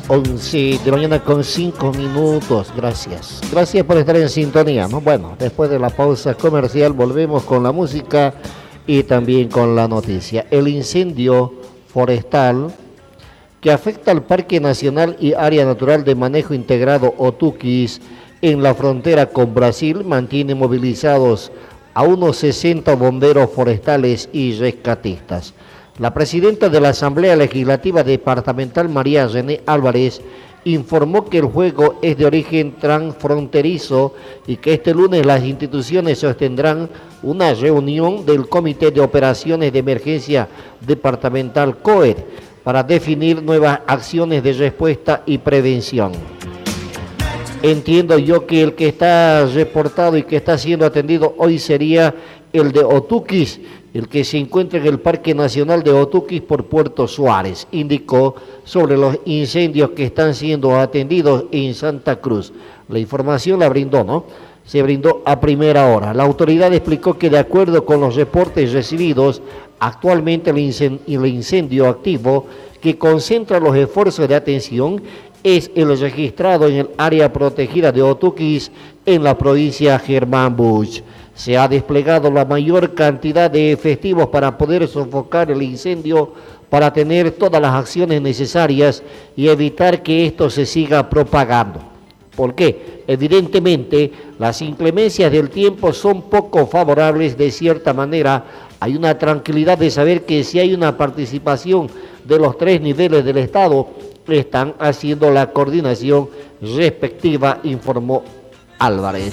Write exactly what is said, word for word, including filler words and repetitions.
once de la mañana con cinco minutos. Gracias. Gracias por estar en sintonía, ¿no? Bueno, después de la pausa comercial volvemos con la música y también con la noticia. El incendio forestal que afecta al Parque Nacional y Área Natural de Manejo Integrado Otuquis en la frontera con Brasil mantiene movilizados a unos sesenta bomberos forestales y rescatistas. La presidenta de la Asamblea Legislativa Departamental, María René Álvarez, informó que el fuego es de origen transfronterizo y que este lunes las instituciones sostendrán una reunión del Comité de Operaciones de Emergencia Departamental C O E R para definir nuevas acciones de respuesta y prevención. Entiendo yo que el que está reportado y que está siendo atendido hoy sería el de Otuquis, el que se encuentra en el Parque Nacional de Otuquis por Puerto Suárez, indicó sobre los incendios que están siendo atendidos en Santa Cruz. La información la brindó, ¿no? Se brindó a primera hora. La autoridad explicó que de acuerdo con los reportes recibidos, actualmente el incendio, el incendio activo que concentra los esfuerzos de atención es el registrado en el área protegida de Otuquis en la provincia Germán Busch. Se ha desplegado la mayor cantidad de efectivos para poder sofocar el incendio, para tener todas las acciones necesarias y evitar que esto se siga propagando. ¿Por qué? Evidentemente, las inclemencias del tiempo son poco favorables. De cierta manera, hay una tranquilidad de saber que si hay una participación de los tres niveles del Estado, están haciendo la coordinación respectiva, informó Álvarez.